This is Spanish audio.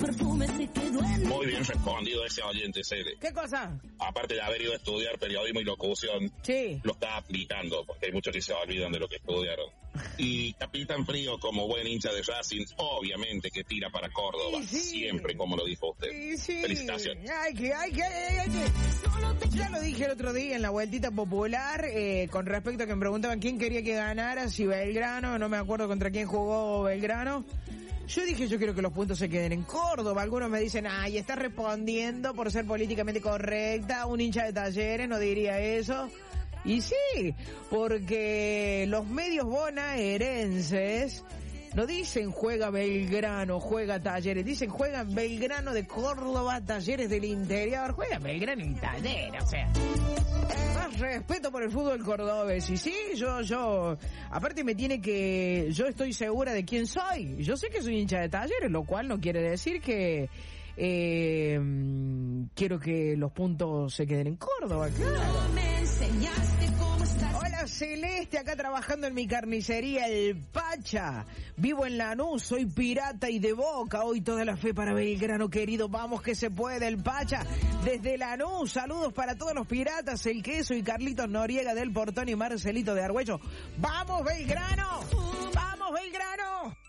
Muy bien respondido ese oyente, Cele. ¿Qué cosa? Aparte de haber ido a estudiar periodismo y locución, Sí. lo está aplicando, porque hay muchos que se olvidan de lo que estudiaron. Y Capitán Frío, como buen hincha de Racing, obviamente que tira para Córdoba, Sí. siempre, como lo dijo usted. Sí. Felicitaciones. Hay que. Ya lo dije el otro día en la vueltita popular, con respecto a que me preguntaban quién quería que ganara, si Belgrano, no me acuerdo contra quién jugó Belgrano. Yo dije, yo quiero que los puntos se queden en Córdoba. Algunos me dicen, ay, estás respondiendo por ser políticamente correcta. Un hincha de Talleres no diría eso. Y sí, porque los medios bonaerenses no dicen juega Belgrano, juega Talleres. Dicen juega Belgrano de Córdoba, Talleres del interior. Juega Belgrano y Talleres, o sea... Más respeto por el fútbol cordobés. Y sí, yo, aparte me tiene que, yo estoy segura de quién soy. Yo sé que soy hincha de Talleres, lo cual no quiere decir que quiero que los puntos se queden en Córdoba, claro. Hola Celeste, acá trabajando en mi carnicería El Pacha. Vivo en Lanús, soy pirata y de Boca. Hoy toda la fe para Belgrano, querido. Vamos que se puede, El Pacha. Desde Lanús, saludos para todos los piratas, El Queso y Carlitos Noriega del Portón y Marcelito de Argüello. ¡Vamos Belgrano! ¡Vamos Belgrano!